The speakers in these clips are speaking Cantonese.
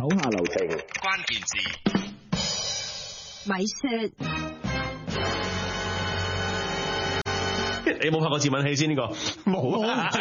手下留情， 關鍵字米雪。 你有冇拍過自吻戲先呢個？冇。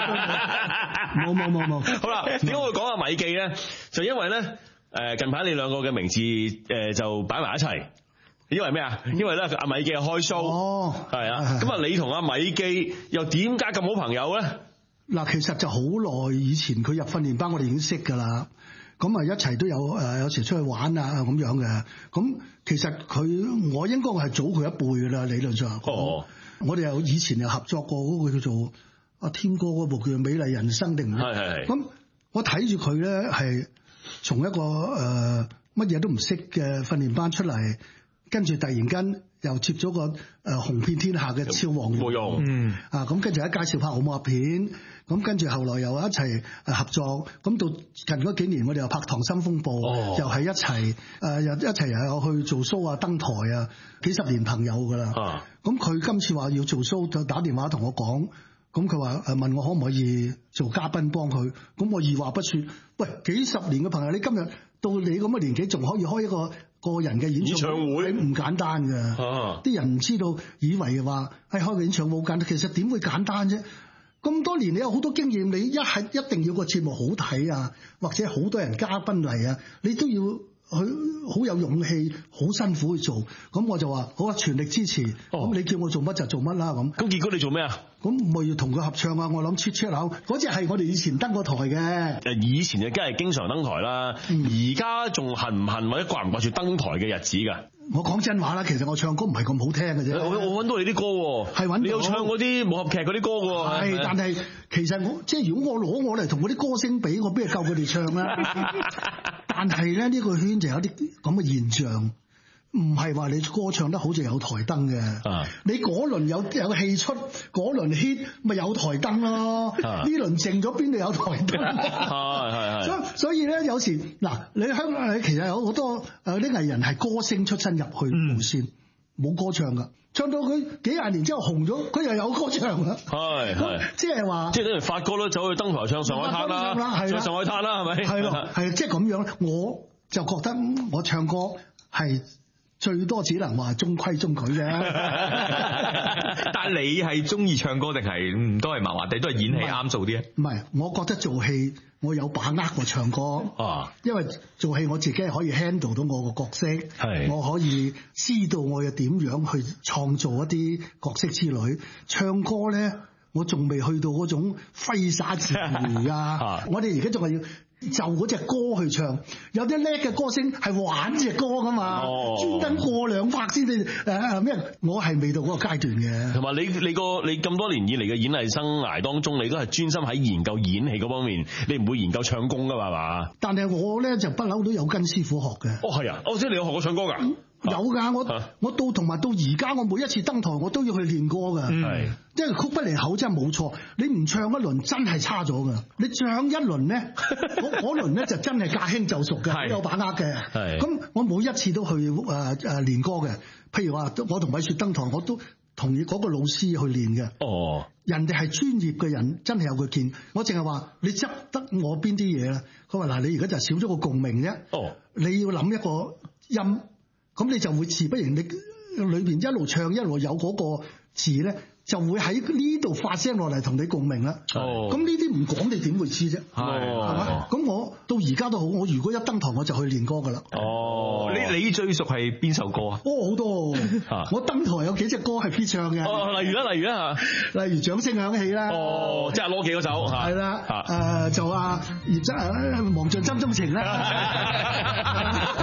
好啦，點解會講阿米記咧？就因為咧，近排你兩個嘅名字就擺埋一齊。因為咩啊？因為咧阿米記開 show，係啊。咁啊，你同阿米記又點解咁好朋友咧？ 嗱，其實就好耐以前佢入訓練班，我哋已經識噶啦。咁啊，一齊都有時出去玩啊咁樣嘅。咁其實我應該係早佢一輩噶啦，理論上。我哋以前又合作過嗰個叫做阿添哥嗰部叫《美麗人生》定唔係？咁我睇住佢咧係從一個乜嘢都唔識嘅訓練班出嚟，跟住突然間又接咗個紅遍天下嘅超王冇用，咁跟住喺介紹拍武俠片，咁跟住後來又一齊合作，咁到近嗰幾年我哋又拍《溏心風暴》，又係一齊又一齊又有去做 show 啊、登台啊，幾十年朋友噶啦。咁佢今次話要做 show，就打電話同我講，咁佢話問我可唔可以做嘉賓幫佢，咁我二話不說，喂，幾十年嘅朋友，你今日到你咁嘅年紀仲可以開一個人嘅演唱會，唔簡單嘅。啲人唔知道，以為話開個演唱會好簡單，其實點會簡單啫？咁多年你有好多經驗，你一定要個節目好睇啊，或者好多人嘉賓嚟啊，你都要好有勇氣，好辛苦去做。咁我就話好啊，全力支持。咁你叫我做乜就做乜啦。咁結果你做咩啊？咁咪要同佢合唱啊！我諗出口嗰隻係我哋以前登過台嘅。 以前就梗係經常登台啦。而家仲恨唔恨或者掛唔掛住登台嘅日子㗎？ 我講真話啦，其實我唱歌唔係咁好聽嘅啫。 我揾到你啲歌喎，係揾到你有唱嗰啲武俠劇嗰啲歌喎。係，但係其實即係如果我攞我嚟同嗰啲歌星比，我邊係夠佢哋唱啦？但係咧呢個圈就有啲咁嘅現象。唔係話你歌唱得好似有台燈嘅，你嗰輪有戲出，嗰輪 hit 咪有台燈咯。呢輪靜咗邊度有台燈？所以咧有時嗱，你香港其實有好多啲藝人係歌星出身入去無線，冇歌唱噶，唱到佢幾廿年之後紅咗，佢又有歌唱啦。係即係話，即係等於發哥都走去登台唱上海灘啦，唱上海灘啦，係咪？係咯，係即係咁樣。我就覺得我唱歌係。最多只能話中規中矩啫。 但係你係中意唱歌定係都係麻麻地，都係演戲啱做啲啊？ 唔係，我覺得做戲我有把握過唱歌因為做戲我自己係可以 handle 到我個角色，我可以知道我要點樣去創造一啲角色之類。唱歌咧，我仲未去到嗰種揮灑自如啊！我哋而家仲係要就嗰隻歌去唱，有啲叻嘅歌星係玩隻歌噶嘛，專登過兩拍先至咩？我係未到嗰個階段嘅。同埋你咁多年以嚟嘅演藝生涯當中，你都係專心喺研究演戲嗰方面，你唔會研究唱功噶嘛？但係我咧就不嬲都有跟師傅學嘅。係啊，即係你有學過唱歌㗎？有㗎，我到同埋到而家，我每一次登台我都要去練歌㗎。因為曲不離口真係冇錯，你唔唱一輪真係差咗㗎。你唱一輪咧，嗰輪咧就真係駕輕就熟嘅，好有把握嘅。咁我每一次都去練歌嘅。譬如話，我同米雪登台，我都同嗰個老師去練嘅。人哋係專業嘅人，真係有佢見。我淨係話你執得我邊啲嘢咧？佢話嗱，你而家就少咗個共鳴啫。你要諗一個音。咁你就會自不然，你裏邊一路唱一路有嗰個字咧，就會喺呢度發聲落嚟同你共鳴啦。咁呢啲唔講你點會知啫？係嘛？咁我到而家都好，我如果一登台我就去練歌噶啦。 你最熟係邊首歌啊？ 好多。我登台有幾隻歌係必唱嘅。 例如掌聲響起啦。即係攞幾嗰首。係啦。就忘盡心中情啦。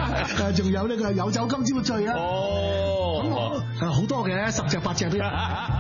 仲有呢個有酒今朝醉啦。咁好多嘅，10隻8隻都有。